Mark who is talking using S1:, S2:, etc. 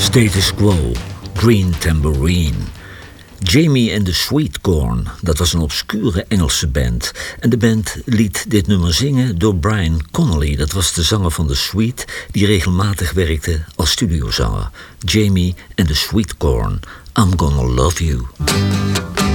S1: Status Quo, Green Tambourine. Jamie and the Sweet Corn, dat was een obscure Engelse band. En de band liet dit nummer zingen door Brian Connolly. Dat was de zanger van The Sweet, die regelmatig werkte als studiozanger. Jamie and the Sweet Corn, I'm Gonna Love You.